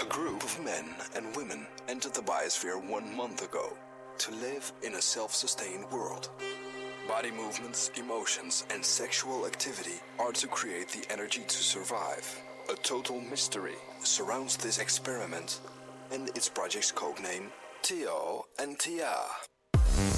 group of men and women entered the biosphere 1 month ago to live in a self-sustained world. Body movements, emotions, and sexual activity are to create the energy to survive. A total mystery surrounds this experiment and its project's codename Theo and Tia.